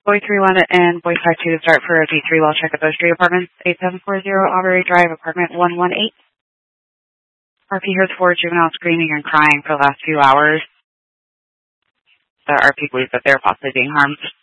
Boy 31 and Boy 52 to start for a D3 well check at those three apartments, 8740 Aubrey Drive, apartment 118. RP hears 4 juveniles screaming and crying for the last few hours. The RP believes that they're possibly being harmed.